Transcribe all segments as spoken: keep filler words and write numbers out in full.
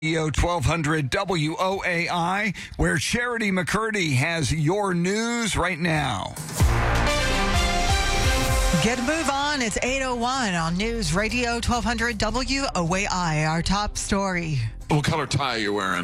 twelve hundred W O A I, where Charity McCurdy has your news right now. Get a move on. It's eight oh one on News Radio twelve hundred W O A I. Our top story. What color tie are you wearing?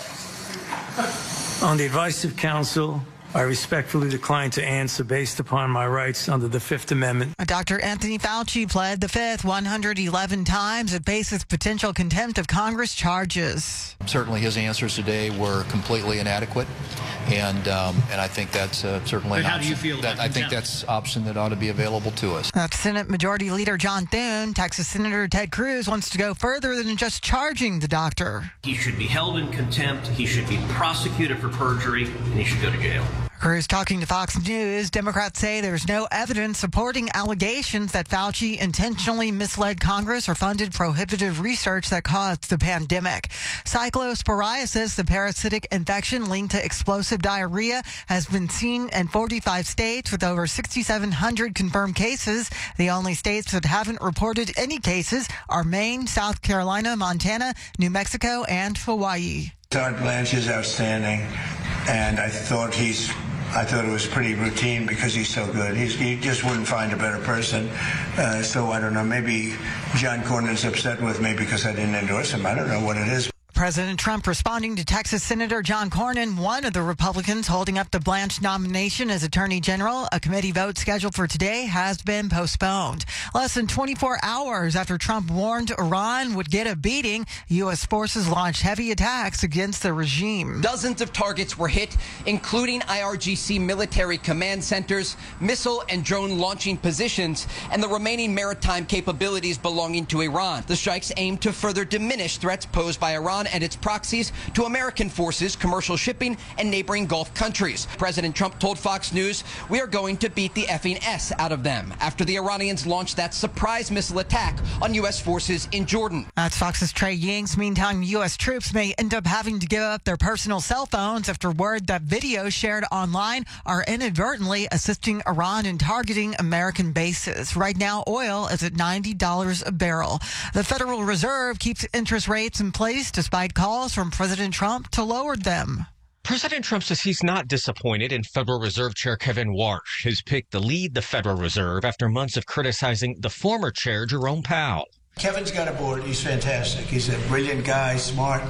On the advice of counsel, I respectfully decline to answer based upon my rights under the Fifth Amendment. Doctor Anthony Fauci pled the fifth one hundred eleven times and faces potential contempt of Congress charges. Certainly his answers today were completely inadequate, and um, and I think that's uh, certainly but an how option. do you feel that, about I think contempt? that's option that ought to be available to us. That's Senate Majority Leader John Thune. Texas Senator Ted Cruz wants to go further than just charging the doctor. He should be held in contempt, he should be prosecuted for perjury, and he should go to jail. Cruz talking to Fox News. Democrats say there's no evidence supporting allegations that Fauci intentionally misled Congress or funded prohibitive research that caused the pandemic. Cyclosporiasis, the parasitic infection linked to explosive diarrhea, has been seen in forty-five states with over six thousand seven hundred confirmed cases. The only states that haven't reported any cases are Maine, South Carolina, Montana, New Mexico, and Hawaii. Todd Blanche is outstanding, and I thought he's. I thought it was pretty routine because he's so good. He's, you just wouldn't find a better person. Uh, so I don't know. Maybe John Cornyn's upset with me because I didn't endorse him. I don't know what it is. President Trump responding to Texas Senator John Cornyn, one of the Republicans holding up the Blanche nomination as Attorney General. A committee vote scheduled for today has been postponed. Less than twenty-four hours after Trump warned Iran would get a beating, U S forces launched heavy attacks against the regime. Dozens of targets were hit, including I R G C military command centers, missile and drone launching positions, and the remaining maritime capabilities belonging to Iran. The strikes aim to further diminish threats posed by Iran and its proxies to American forces, commercial shipping, and neighboring Gulf countries. President Trump told Fox News, "We are going to beat the effing S out of them," after the Iranians launched that surprise missile attack on U S forces in Jordan. That's Fox's Trey Yingst. Meantime, U S troops may end up having to give up their personal cell phones after word that videos shared online are inadvertently assisting Iran in targeting American bases. Right now, oil is at ninety dollars a barrel. The Federal Reserve keeps interest rates in place despite calls from President Trump to lower them. President Trump says he's not disappointed in Federal Reserve Chair Kevin Warsh, who's picked to lead the Federal Reserve after months of criticizing the former chair, Jerome Powell. Kevin's got a board. He's fantastic. He's a brilliant guy, smart.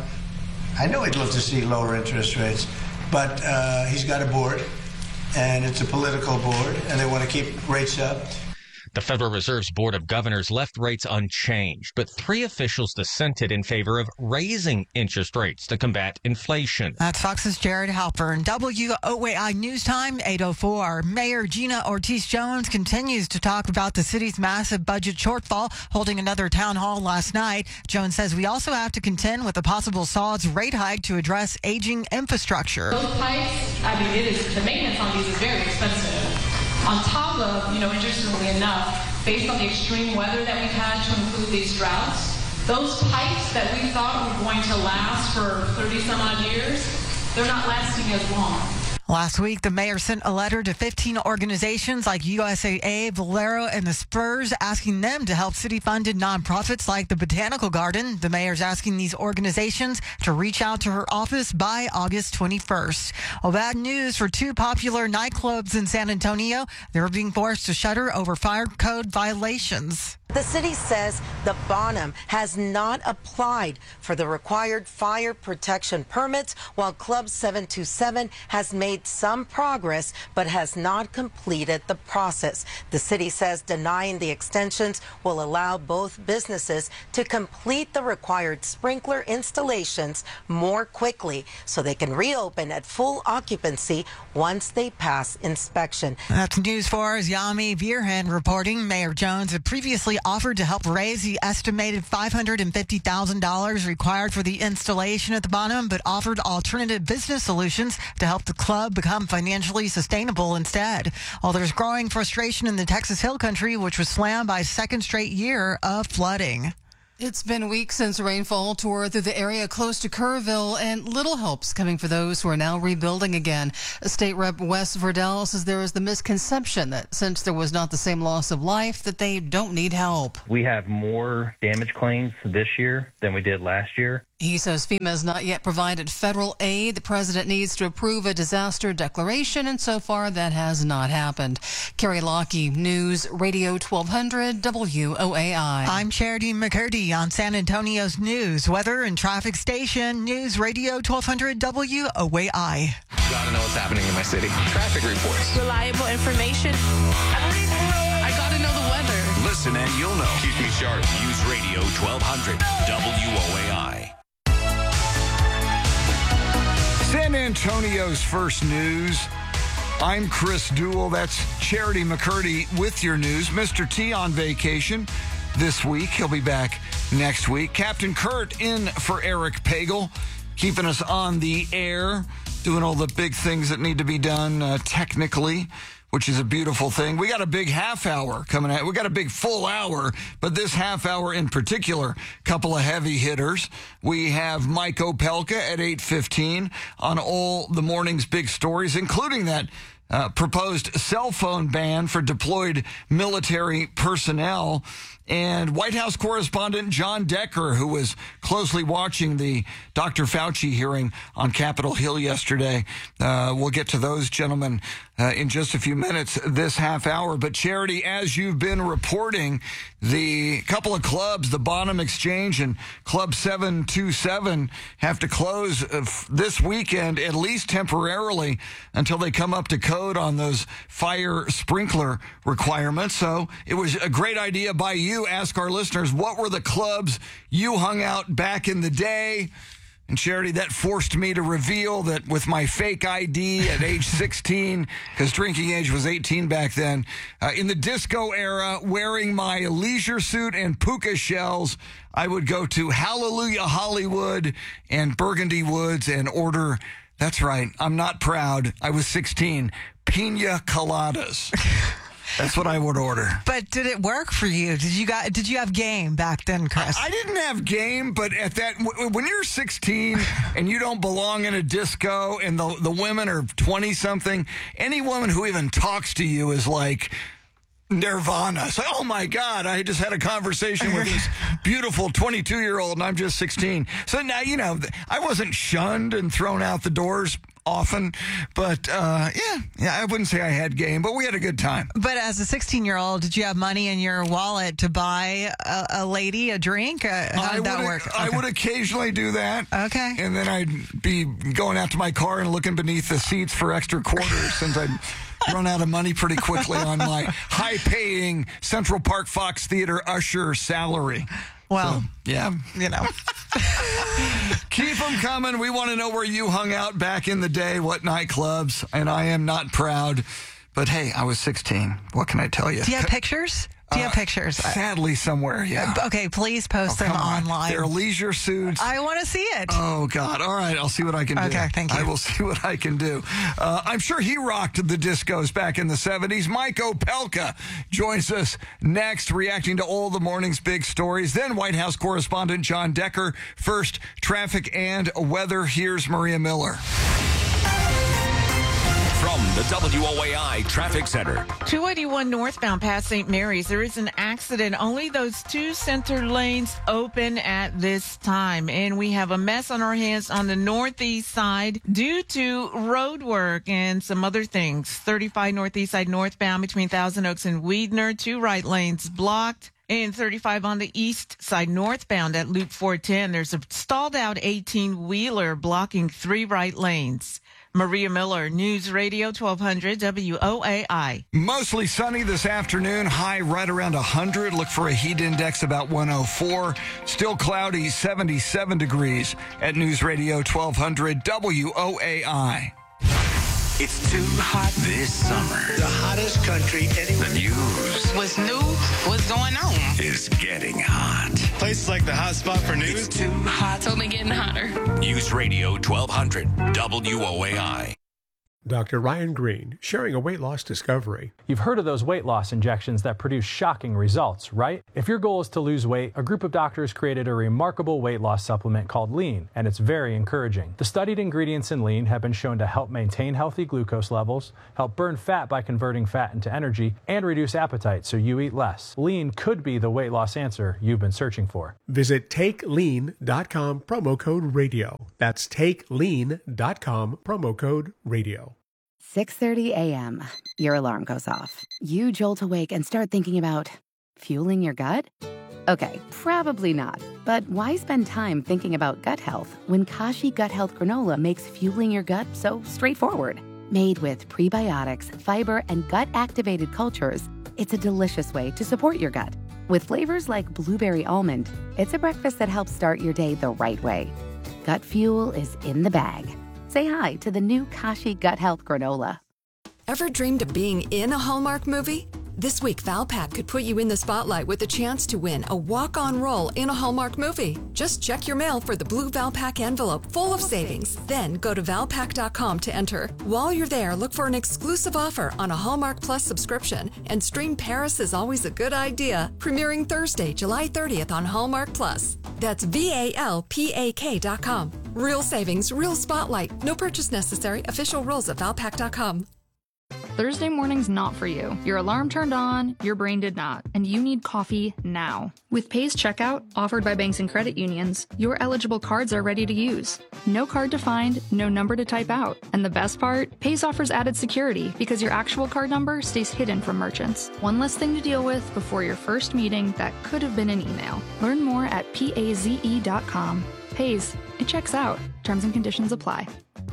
I know he'd love to see lower interest rates, but uh, he's got a board, and it's a political board, and they want to keep rates up. The Federal Reserve's Board of Governors left rates unchanged, but three officials dissented in favor of raising interest rates to combat inflation. That's Fox's Jared Halpern. W O A I News Time, eight oh four. Mayor Gina Ortiz-Jones continues to talk about the city's massive budget shortfall, holding another town hall last night. Jones says we also have to contend with a possible S A W's rate hike to address aging infrastructure. Those pipes, I mean, it is, the maintenance on these is very expensive. On top of, you know, interestingly enough, based on the extreme weather that we've had to include these droughts, those pipes that we thought were going to last for thirty some odd years, they're not lasting as long. Last week, the mayor sent a letter to fifteen organizations like U S A A, Valero, and the Spurs, asking them to help city-funded nonprofits like the Botanical Garden. The mayor's asking these organizations to reach out to her office by August twenty-first. Well, bad news for two popular nightclubs in San Antonio. They're being forced to shutter over fire code violations. The city says the Bonham has not applied for the required fire protection permits, while Club seven two seven has made some progress but has not completed the process. The city says denying the extensions will allow both businesses to complete the required sprinkler installations more quickly so they can reopen at full occupancy once they pass inspection. That's News four's Yami Virhan reporting. Mayor Jones had previously offered to help raise the estimated five hundred fifty thousand dollars required for the installation at the Bonham, but offered alternative business solutions to help the club become financially sustainable instead. While there's growing frustration in the Texas Hill Country, which was slammed by a second straight year of flooding. It's been weeks since rainfall tore through the area close to Kerrville, and little hope's coming for those who are now rebuilding again. State Rep Wes Verdell says there is the misconception that since there was not the same loss of life, that they don't need help. We have more damage claims this year than we did last year, He says FEMA has not yet provided federal aid. The president needs to approve a disaster declaration, and so far that has not happened. Carrie Lockey, News Radio twelve hundred W O A I. I'm Charity McCurdy on San Antonio's news, weather, and traffic station. News Radio twelve hundred W O A I. Gotta know what's happening in my city. Traffic reports. Reliable information. I gotta know the weather. Listen and you'll know. Keep me sharp. News Radio twelve hundred W O A I. San Antonio's first news. I'm Chris Duell. That's Charity McCurdy with your news. Mister T on vacation this week. He'll be back next week. Captain Kurt in for Eric Pagel, keeping us on the air, doing all the big things that need to be done uh, technically, which is a beautiful thing. We got a big half hour coming out. We got a big full hour, but this half hour in particular, couple of heavy hitters. We have Mike Opelka at eight fifteen on all the morning's big stories, including that uh, proposed cell phone ban for deployed military personnel. And White House correspondent John Decker, who was closely watching the Doctor Fauci hearing on Capitol Hill yesterday. Uh, we'll get to those gentlemen uh, in just a few minutes this half hour. But Charity, as you've been reporting, the couple of clubs, the Bonham Exchange and Club seven two seven, have to close uh, this weekend, at least temporarily, until they come up to code on those fire sprinkler requirements. So it was a great idea by you. Ask our listeners, what were the clubs you hung out back in the day? And Charity, that forced me to reveal that with my fake I D at age sixteen, because drinking age was eighteen back then, uh, in the disco era, wearing my leisure suit and puka shells, I would go to Hallelujah Hollywood and Burgundy Woods and order, that's right, I'm not proud, I was sixteen, pina coladas. That's what I would order. But did it work for you? Did you got? Did you have game back then, Chris? I, I didn't have game, but at that, when you're sixteen and you don't belong in a disco, and the the women are twenty something, any woman who even talks to you is like Nirvana. It's like, oh my God, I just had a conversation with this beautiful twenty-two year old, and I'm just sixteen. So now, you know, I wasn't shunned and thrown out the doors often, but uh, yeah, yeah, I wouldn't say I had game, but we had a good time. But as a sixteen-year-old, did you have money in your wallet to buy a, a lady a drink? Uh, how did that work? I Okay. would occasionally do that. Okay. And then I'd be going out to my car and looking beneath the seats for extra quarters since I'd run out of money pretty quickly on my high-paying Central Park Fox Theater usher salary. Well, so, yeah. You know. Keep them coming. We want to know where you hung out back in the day, what nightclubs, and I am not proud. But, hey, I was sixteen. What can I tell you? Do you have pictures? Do you have Uh, pictures? Sadly, somewhere, yeah. Okay, please post Oh, them come on. online. They're leisure suits. I want to see it. Oh, God. All right. I'll see what I can do. Okay, thank you. I will see what I can do. Uh, I'm sure he rocked the discos back in the seventies. Mike Opelka joins us next, reacting to all the morning's big stories. Then White House correspondent John Decker. First, traffic and weather. Here's Maria Miller. From the W O A I Traffic Center. two eighty-one northbound past Saint Mary's. There is an accident. Only those two center lanes open at this time. And we have a mess on our hands on the northeast side due to road work and some other things. thirty-five northeast side northbound between Thousand Oaks and Weidner. Two right lanes blocked. And thirty-five on the east side northbound at Loop four ten. There's a stalled out eighteen-wheeler blocking three right lanes. Maria Miller, News Radio twelve hundred W O A I. Mostly sunny this afternoon. High right around one hundred. Look for a heat index about one oh four. Still cloudy, seventy-seven degrees at News Radio twelve hundred W O A I. It's too hot this summer. The hottest country anywhere. The news What's new? What's going on? is getting hot. Places like the hot spot for news. It's too hot. It's only getting hotter. News Radio twelve hundred W O A I. Doctor Ryan Green, sharing a weight loss discovery. You've heard of those weight loss injections that produce shocking results, right? If your goal is to lose weight, a group of doctors created a remarkable weight loss supplement called Lean, and it's very encouraging. The studied ingredients in Lean have been shown to help maintain healthy glucose levels, help burn fat by converting fat into energy, and reduce appetite so you eat less. Lean could be the weight loss answer you've been searching for. Visit take lean dot com, promo code radio. That's take lean dot com, promo code radio. six thirty a.m. Your alarm goes off. You jolt awake and start thinking about fueling your gut? Okay, probably not. But why spend time thinking about gut health when Kashi Gut Health Granola makes fueling your gut so straightforward? Made with prebiotics, fiber, and gut-activated cultures, it's a delicious way to support your gut. With flavors like blueberry almond, it's a breakfast that helps start your day the right way. Gut fuel is in the bag. Say hi to the new Kashi Gut Health Granola. Ever dreamed of being in a Hallmark movie? This week, Valpak could put you in the spotlight with a chance to win a walk-on role in a Hallmark movie. Just check your mail for the blue Valpak envelope full of savings. Then go to valpak dot com to enter. While you're there, look for an exclusive offer on a Hallmark Plus subscription and stream Paris is Always a Good Idea, premiering Thursday, July thirtieth on Hallmark Plus. That's V A L P A K dot com. Real savings, real spotlight. No purchase necessary. Official rules at valpak dot com. Thursday morning's not for you. Your alarm turned on, your brain did not, and you need coffee now. With Pay's checkout, offered by banks and credit unions, your eligible cards are ready to use. No card to find, no number to type out. And the best part? Pay's offers added security because your actual card number stays hidden from merchants. One less thing to deal with before your first meeting that could have been an email. Learn more at paze dot com. Pay's, it checks out. Terms and conditions apply.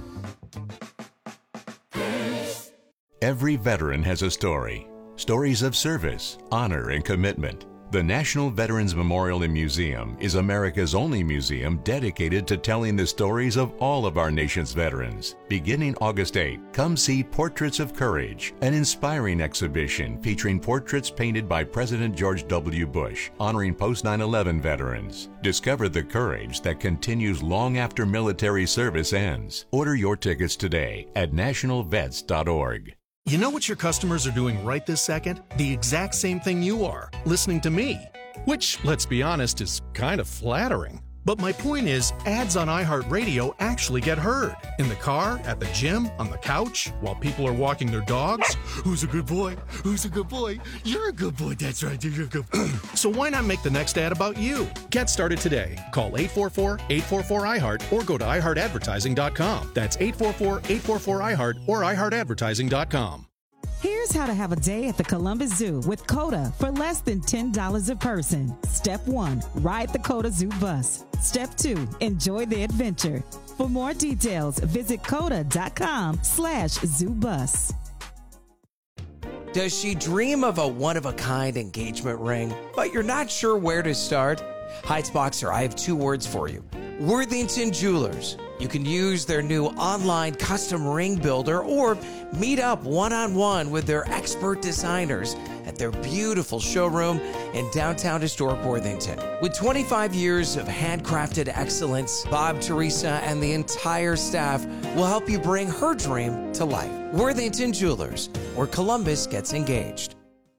Every veteran has a story. Stories of service, honor, and commitment. The National Veterans Memorial and Museum is America's only museum dedicated to telling the stories of all of our nation's veterans. Beginning August eighth, come see Portraits of Courage, an inspiring exhibition featuring portraits painted by President George W. Bush, honoring post nine eleven veterans. Discover the courage that continues long after military service ends. Order your tickets today at national vets dot org. You know what your customers are doing right this second? The exact same thing you are, listening to me. Which, let's be honest, is kind of flattering. But my point is, ads on iHeartRadio actually get heard. In the car, at the gym, on the couch, while people are walking their dogs. Who's a good boy? Who's a good boy? You're a good boy, that's right, you're a good boy. So why not make the next ad about you? Get started today. Call eight four four, eight four four, I heart or go to i heart advertising dot com. That's eight four four, eight four four, I heart or i heart advertising dot com. Here's how to have a day at the Columbus Zoo with COTA for less than ten dollars a person. Step one, ride the COTA Zoo bus. Step two, enjoy the adventure. For more details, visit coda dot com slash zoo bus. Does she dream of a one-of-a-kind engagement ring, but you're not sure where to start? Heights Boxer, I have two words for you. Worthington Jewelers. You can use their new online custom ring builder or meet up one-on-one with their expert designers at their beautiful showroom in downtown historic Worthington. With twenty-five years of handcrafted excellence, Bob, Teresa, and the entire staff will help you bring her dream to life. Worthington Jewelers, where Columbus gets engaged.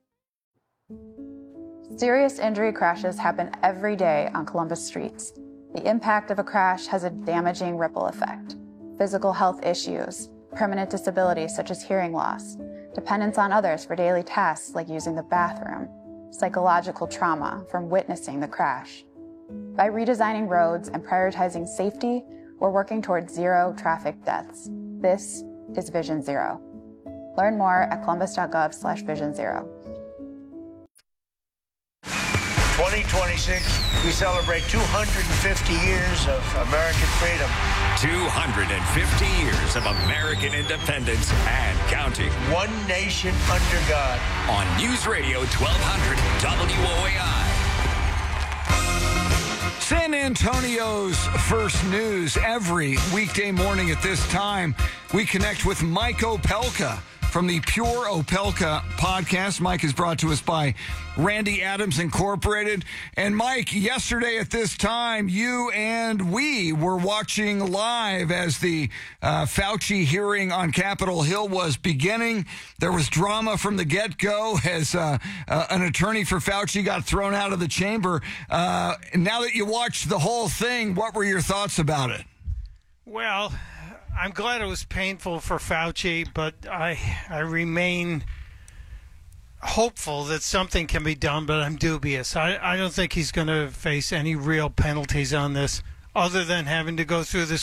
Serious injury crashes happen every day on Columbus streets. The impact of a crash has a damaging ripple effect. Physical health issues, permanent disabilities such as hearing loss, dependence on others for daily tasks like using the bathroom, psychological trauma from witnessing the crash. By redesigning roads and prioritizing safety, we're working towards zero traffic deaths. This is Vision Zero. Learn more at columbus dot gov slash vision zero. twenty twenty-six, we celebrate two hundred fifty years of American freedom. two hundred fifty years of American independence and counting. One nation under God. On News Radio twelve hundred W O A I. San Antonio's First News. Every weekday morning at this time, we connect with Mike Opelka, from the Pure Opelka podcast. Mike is brought to us by Randy Adams Incorporated. And Mike, yesterday at this time, you and we were watching live as the uh, Fauci hearing on Capitol Hill was beginning. There was drama from the get-go as uh, uh, an attorney for Fauci got thrown out of the chamber. Uh, now that you watched the whole thing, what were your thoughts about it? Well, I'm glad it was painful for Fauci, but I I remain hopeful that something can be done, but I'm dubious. I, I don't think he's going to face any real penalties on this other than having to go through this